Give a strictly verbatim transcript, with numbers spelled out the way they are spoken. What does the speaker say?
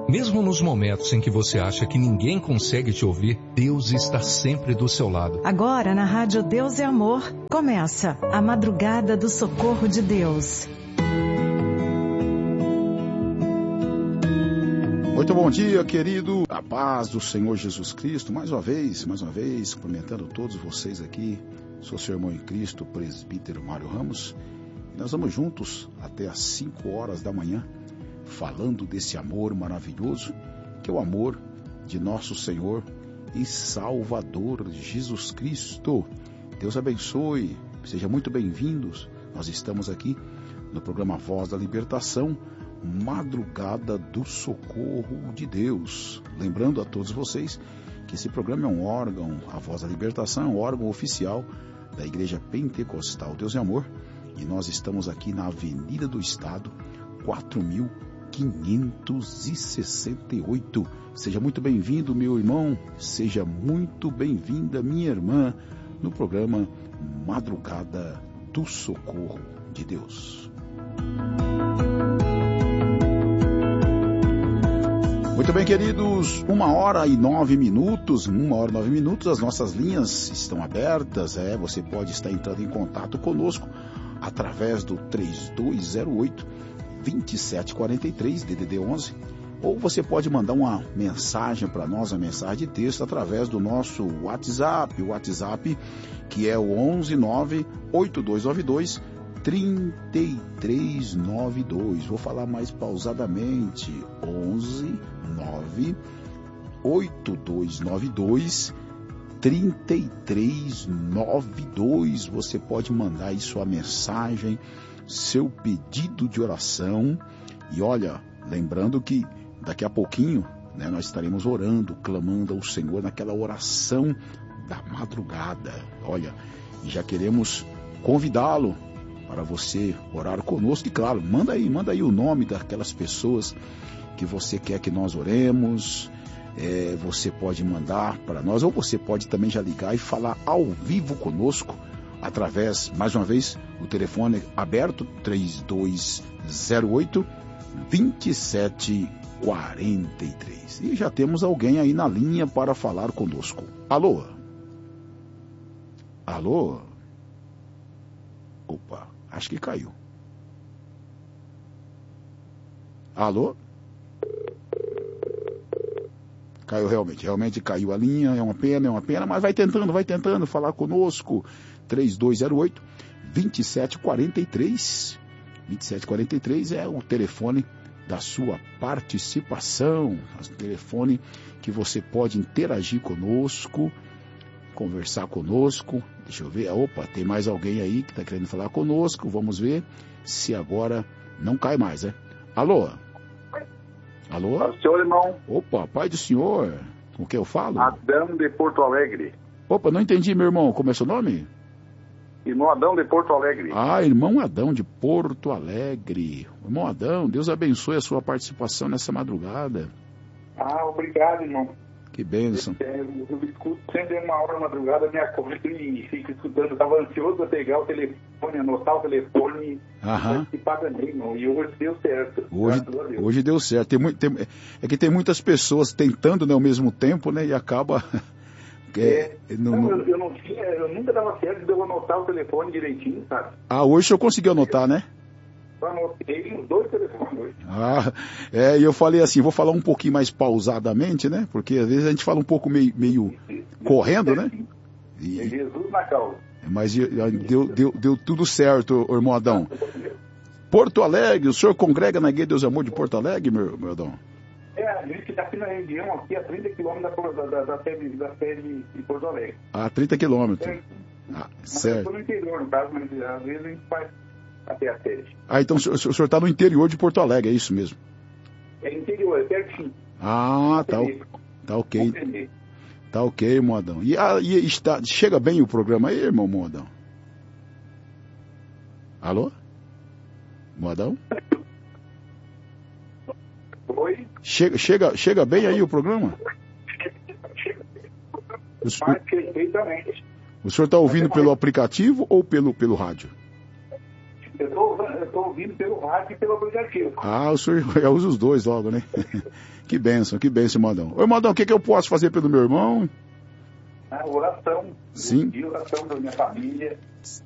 Mesmo nos momentos em que você acha que ninguém consegue te ouvir, Deus está sempre do seu lado. Agora, na Rádio Deus é Amor, começa a Madrugada do Socorro de Deus. Muito bom dia, querido. A paz do Senhor Jesus Cristo. Mais uma vez, mais uma vez, cumprimentando todos vocês aqui. Sou seu irmão em Cristo, presbítero Mário Ramos. E nós vamos juntos até às cinco horas da manhã, falando desse amor maravilhoso, que é o amor de nosso Senhor e Salvador Jesus Cristo. Deus abençoe, sejam muito bem-vindos. Nós estamos aqui no programa Voz da Libertação, Madrugada do Socorro de Deus. Lembrando a todos vocês que esse programa é um órgão, a Voz da Libertação é um órgão oficial da Igreja Pentecostal Deus e Amor, e nós estamos aqui na Avenida do Estado, quatro mil quinhentos e sessenta e oito. Seja muito bem-vindo, meu irmão, seja muito bem-vinda, minha irmã, no programa Madrugada do Socorro de Deus. Muito bem, queridos, uma hora e nove minutos, uma hora e nove minutos, as nossas linhas estão abertas, é, você pode estar entrando em contato conosco através do três dois zero oito, dois sete quatro três, D D D onze, ou você pode mandar uma mensagem para nós, uma mensagem de texto, através do nosso WhatsApp, o WhatsApp que é o onze nove oito dois nove dois três três nove dois. Vou falar mais pausadamente, onze nove oito dois nove dois três três nove dois. Você pode mandar aí sua mensagem, seu pedido de oração. E olha, lembrando que daqui a pouquinho, né, nós estaremos orando, clamando ao Senhor naquela oração da madrugada. Olha, e já queremos convidá-lo para você orar conosco. E claro, manda aí, manda aí o nome daquelas pessoas que você quer que nós oremos. É, você pode mandar para nós, ou você pode também já ligar e falar ao vivo conosco, através, mais uma vez, o telefone aberto, três dois zero oito, dois sete quatro três. E já temos alguém aí na linha para falar conosco. Alô? Alô? Opa, acho que caiu. Alô? Caiu realmente, realmente caiu a linha, é uma pena, é uma pena, mas vai tentando, vai tentando falar conosco. três dois zero oito, dois sete quatro três. dois sete quatro três é o telefone da sua participação, o telefone que você pode interagir conosco, conversar conosco. Deixa eu ver, opa, tem mais alguém aí que está querendo falar conosco, vamos ver se agora não cai mais, né? Alô? Alô? Paz do Senhor, irmão. Opa, Pai do Senhor, com quem eu falo? Adão de Porto Alegre. Opa, não entendi, meu irmão, como é seu nome? Irmão Adão de Porto Alegre. Ah, irmão Adão de Porto Alegre. Irmão Adão, Deus abençoe a sua participação nessa madrugada. Ah, obrigado, irmão. Que bênção. É, eu escuto sempre uma hora da madrugada, me acordo e fico escutando. Estava ansioso para pegar o telefone, anotar o telefone, participar também, irmão. E hoje deu certo. Hoje, hoje deu certo. Tem muito, tem, é que tem muitas pessoas tentando, né, ao mesmo tempo, né, e acaba... É, é, não, não... Eu, eu, não tinha, eu nunca dava certo de eu anotar o telefone direitinho, sabe? Ah, hoje o senhor conseguiu anotar, né? Eu anotei os dois telefones hoje. Ah, é, e eu falei assim, vou falar um pouquinho mais pausadamente, né? Porque às vezes a gente fala um pouco meio, meio correndo, né? E, é Jesus na causa. Mas deu, deu, deu tudo certo, irmão Adão. Porto Alegre, o senhor congrega na Igreja Deus e Amor de Porto Alegre, meu, meu Adão? É, a gente está aqui na região, aqui a trinta quilômetros da, da, da, sede, da sede de Porto Alegre. Ah, trinta quilômetros. É, ah, certo. Eu estou no interior, no caso, mas às vezes a gente faz até a sede. Ah, então o senhor está no interior de Porto Alegre, é isso mesmo? É interior, é pertinho. Ah, tá, tá ok. Tá ok, irmão Adão. E, ah, e está, chega bem o programa aí, irmão Adão? Alô? Irmão Adão? Oi? Chega, chega, chega bem aí o programa? O senhor, perfeitamente. O senhor está ouvindo pelo aplicativo ou pelo, pelo rádio? Eu estou ouvindo pelo rádio e pelo aplicativo. Ah, o senhor já usa os dois logo, né? Que bênção, que bênção, Modão. Oi, Modão, o que, que eu posso fazer pelo meu irmão? A oração. Sim. E oração da minha família.